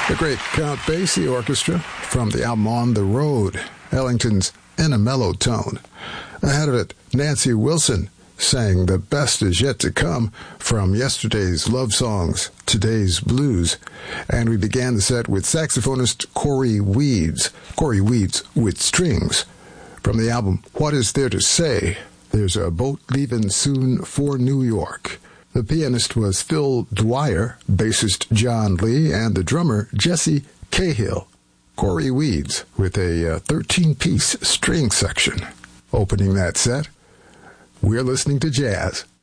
The great Count Basie Orchestra from the album On the Road, Ellington's In a Mellow Tone. Ahead of it, Nancy Wilson sang The Best Is Yet to Come from yesterday's love songs, today's blues. And we began the set with saxophonist Cory Weeds with strings. From the album What Is There to Say, there's a boat leaving soon for New York. The pianist was Phil Dwyer, bassist John Lee, and the drummer Jesse Cahill. Cory Weeds with a 13-piece string section. Opening that set, we're listening to jazz.